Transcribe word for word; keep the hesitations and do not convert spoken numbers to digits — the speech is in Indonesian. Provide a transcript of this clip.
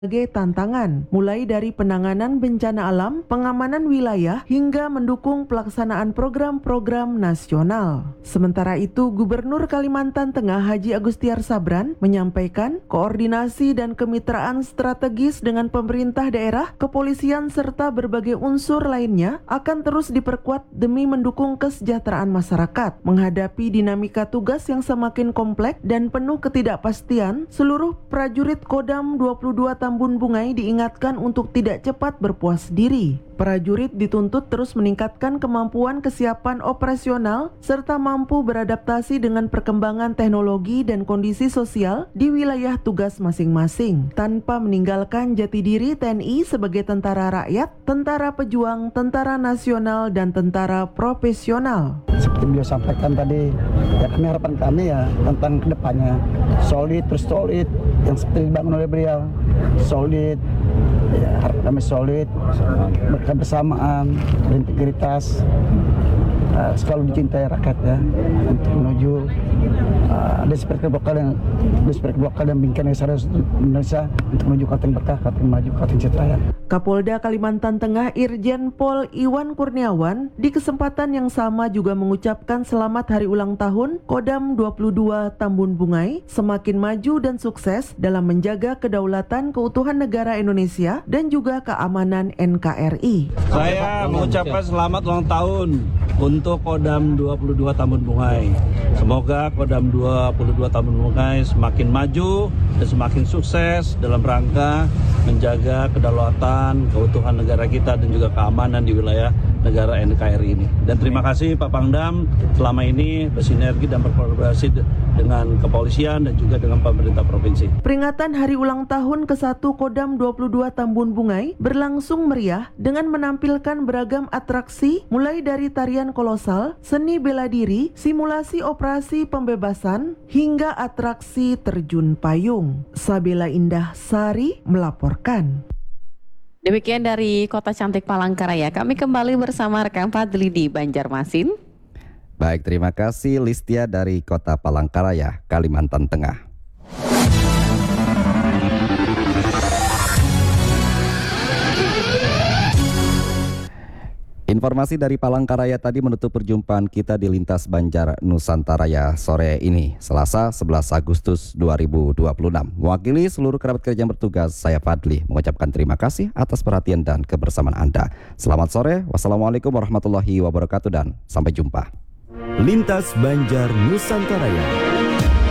Berbagai tantangan, mulai dari penanganan bencana alam, pengamanan wilayah, hingga mendukung pelaksanaan program-program nasional. Sementara itu, Gubernur Kalimantan Tengah Haji Agustiar Sabran menyampaikan koordinasi dan kemitraan strategis dengan pemerintah daerah, kepolisian, serta berbagai unsur lainnya akan terus diperkuat demi mendukung kesejahteraan masyarakat. Menghadapi dinamika tugas yang semakin kompleks dan penuh ketidakpastian, seluruh prajurit Kodam dua puluh dua Tambun Bungai diingatkan untuk tidak cepat berpuas diri. Prajurit dituntut terus meningkatkan kemampuan kesiapan operasional serta mampu beradaptasi dengan perkembangan teknologi dan kondisi sosial di wilayah tugas masing-masing, tanpa meninggalkan jati diri T N I sebagai tentara rakyat, tentara pejuang, tentara nasional, dan tentara profesional. Seperti beliau sampaikan tadi, ya kami harapan kami ya tentang kedepannya solid terus solid yang seperti dibangun oleh beliau, solid, ya harapan kami solid, kebersamaan, integritas, uh, selalu dicintai rakyat ya untuk menuju uh, desperate lokal yang desperate lokal dan bingkai Indonesia untuk menuju kota yang berkah, kota yang maju, kota yang sejahtera. Kapolda Kalimantan Tengah Irjen Pol Iwan Kurniawan di kesempatan yang sama juga mengucapkan selamat hari ulang tahun Kodam dua puluh dua Tambun Bungai semakin maju dan sukses dalam menjaga kedaulatan keutuhan negara Indonesia dan juga keamanan N K R I. Saya mengucapkan selamat ulang tahun untuk Kodam dua puluh dua Tambun Bungai. Semoga Kodam dua puluh dua Tambun Bungai semakin maju dan semakin sukses dalam rangka menjaga kedaulatan, keutuhan negara kita dan juga keamanan di wilayah negara N K R I ini. Dan terima kasih Pak Pangdam selama ini bersinergi dan berkolaborasi dengan kepolisian dan juga dengan pemerintah provinsi. Peringatan hari ulang tahun ke satu Kodam dua puluh dua Tambun Bungai berlangsung meriah dengan menampilkan beragam atraksi mulai dari tarian kolosal, seni bela diri, simulasi operasi pembebasan, hingga atraksi terjun payung. Sabila Indah Sari melaporkan. Demikian dari Kota Cantik Palangkaraya. Kami kembali bersama rekan Fadli di Banjarmasin. Baik, terima kasih Listia dari Kota Palangkaraya, Kalimantan Tengah. Informasi dari Palangkaraya tadi menutup perjumpaan kita di Lintas Banjar Nusantaraya sore ini, Selasa sebelas Agustus dua ribu dua puluh enam. Mewakili seluruh kerabat kerja yang bertugas, saya Fadli mengucapkan terima kasih atas perhatian dan kebersamaan Anda. Selamat sore, wassalamualaikum warahmatullahi wabarakatuh dan sampai jumpa. Lintas Banjar Nusantaraya.